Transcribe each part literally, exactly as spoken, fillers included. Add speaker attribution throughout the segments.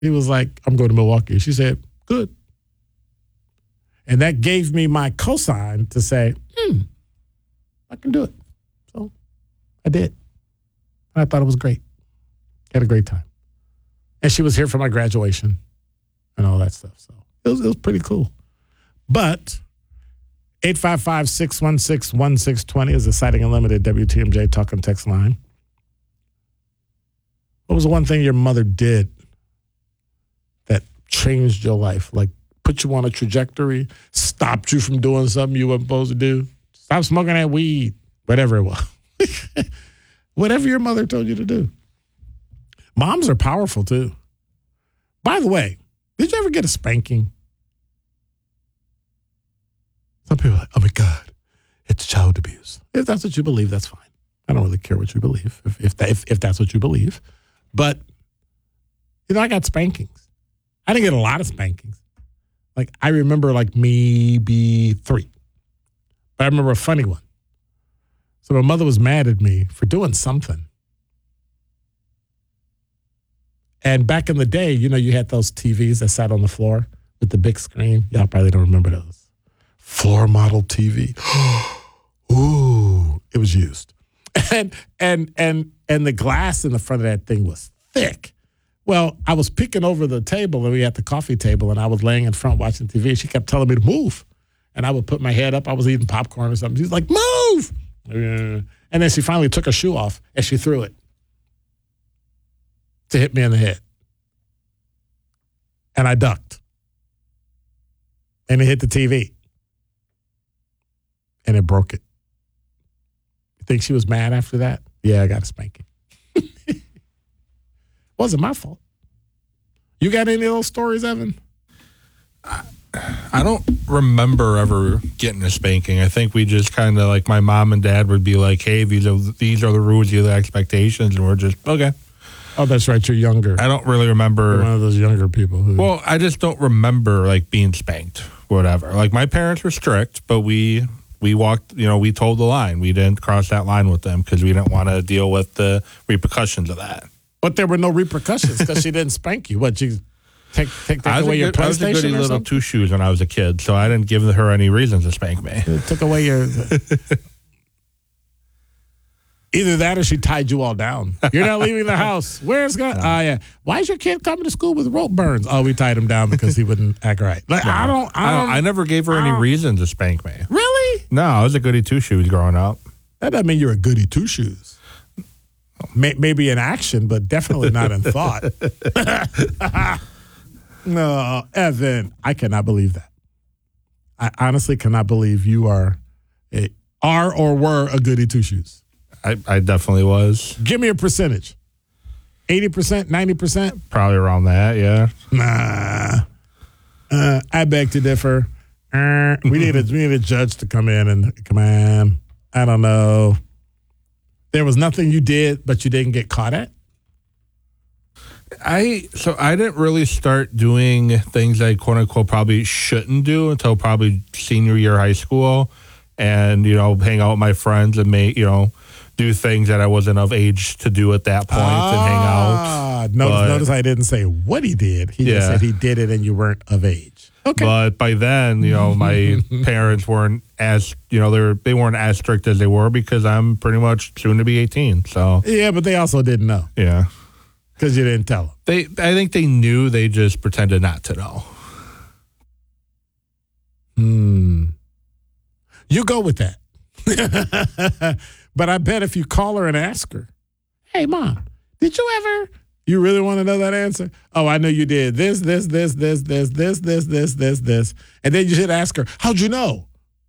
Speaker 1: He was like, I'm going to Milwaukee. She said, good. And that gave me my cosign to say, hmm, I can do it. So I did. And I thought it was great. Had a great time. And she was here for my graduation and all that stuff. So it was, it was pretty cool. But eight five five, six one six, one six two zero is the Citing Unlimited W T M J Talk and Text line. What was the one thing your mother did that changed your life? Like put you on a trajectory, stopped you from doing something you weren't supposed to do? Stop smoking that weed, whatever it was. Whatever your mother told you to do. Moms are powerful too. By the way, did you ever get a spanking? Some people are like, oh my God, it's child abuse. If that's what you believe, that's fine. I don't really care what you believe, if if, that, if, if that's what you believe. But, you know, I got spankings. I didn't get a lot of spankings. Like, I remember like maybe three. But I remember a funny one. So my mother was mad at me for doing something. And back in the day, you know, you had those T Vs that sat on the floor with the big screen. Y'all probably don't remember those. Floor model T V. Ooh, it was used. And and and and the glass in the front of that thing was thick. Well, I was peeking over the table and we had the coffee table and I was laying in front watching T V. She kept telling me to move. And I would put my head up. I was eating popcorn or something. She's like, move! And then she finally took her shoe off and she threw it to hit me in the head. And I ducked. And it hit the T V. And it broke it. You think she was mad after that? Yeah, I got a spanking. Wasn't my fault. You got any of those stories, Evan?
Speaker 2: I, I don't remember ever getting a spanking. I think we just kind of like my mom and dad would be like, hey, these are these are the rules, these are the expectations, and we're just, okay.
Speaker 1: Oh, that's right. You're younger.
Speaker 2: I don't really remember.
Speaker 1: You're one of those younger people. Who...
Speaker 2: Well, I just don't remember like being spanked, whatever. Like my parents were strict, but we we walked, you know, we told the line. We didn't cross that line with them because we didn't want to deal with the repercussions of that.
Speaker 1: But there were no repercussions because she didn't spank you. What, you take, take, take away your
Speaker 2: good,
Speaker 1: PlayStation
Speaker 2: I was a goody
Speaker 1: or
Speaker 2: little
Speaker 1: something?
Speaker 2: two shoes when I was a kid, so I didn't give her any reasons to spank me.
Speaker 1: It took away your... Either that or she tied you all down. You're not leaving the house. Where's God? Oh, uh, yeah. Why is your kid coming to school with rope burns? Oh, we tied him down because he wouldn't act right. Like, no, I don't... I, don't,
Speaker 2: I, I never gave her any reason to spank me.
Speaker 1: Really?
Speaker 2: No, I was a goody two shoes growing up.
Speaker 1: That doesn't mean you're a goody two shoes. Maybe in action, but definitely not in thought. No, Evan, I cannot believe that. I honestly cannot believe you are a, are or were a goody two shoes.
Speaker 2: I, I definitely was.
Speaker 1: Give me a percentage. eighty percent, ninety percent?
Speaker 2: Probably around that, yeah.
Speaker 1: Nah. Uh, I beg to differ. Uh, we need a we need a judge to come in and come on. I don't know. There was nothing you did, but you didn't get caught at?
Speaker 2: I so I didn't really start doing things I quote unquote probably shouldn't do until probably senior year of high school, and you know, hang out with my friends and make you know do things that I wasn't of age to do at that point ah, and hang out.
Speaker 1: Notice,
Speaker 2: but,
Speaker 1: notice I didn't say what he did. He
Speaker 2: yeah.
Speaker 1: just said he did it and you weren't of age. Okay.
Speaker 2: But by then, you know, my parents weren't as, you know, they were, they weren't as strict as they were because I'm pretty much soon to be eighteen. So
Speaker 1: yeah, but they also didn't know.
Speaker 2: Yeah.
Speaker 1: Because you didn't tell them.
Speaker 2: They, I think they knew, they just pretended not to know.
Speaker 1: Hmm. You go with that. But I bet if you call her and ask her, hey, Mom, did you ever... You really want to know that answer? Oh, I know you did this, this, this, this, this, this, this, this, this, this. And then you should ask her, how'd you know?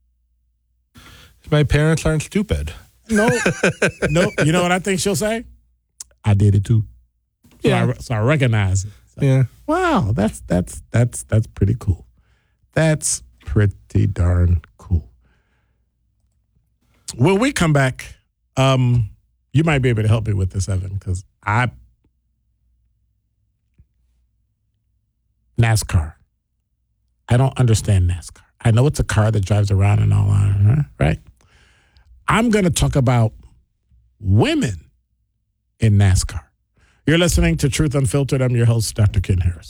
Speaker 2: My parents aren't stupid.
Speaker 1: No. No. You know what I think she'll say? I did it too. So, yeah. I, so I recognize it. So,
Speaker 2: yeah.
Speaker 1: Wow, that's that's that's that's pretty cool. That's pretty darn cool. When we come back, um, you might be able to help me with this, Evan, because I NASCAR. I don't understand NASCAR. I know it's a car that drives around and all that, right? I'm going to talk about women in NASCAR. You're listening to Truth Unfiltered. I'm your host, Doctor Ken Harris.